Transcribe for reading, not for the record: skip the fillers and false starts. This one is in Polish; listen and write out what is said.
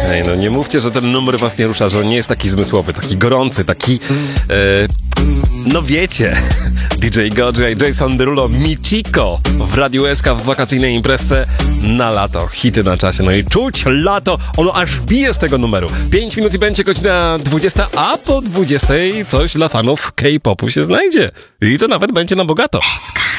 Ej, no nie mówcie, że ten numer was nie rusza, że on nie jest taki zmysłowy, taki gorący, taki... no wiecie, DJ Goji, Jason Derulo, Michiko w Radiu SK w wakacyjnej imprezce na lato. Hity na czasie, no i czuć lato, ono aż bije z tego numeru. 5 minut i będzie godzina 20, a po 20 coś dla fanów K-popu się znajdzie. I to nawet będzie na bogato.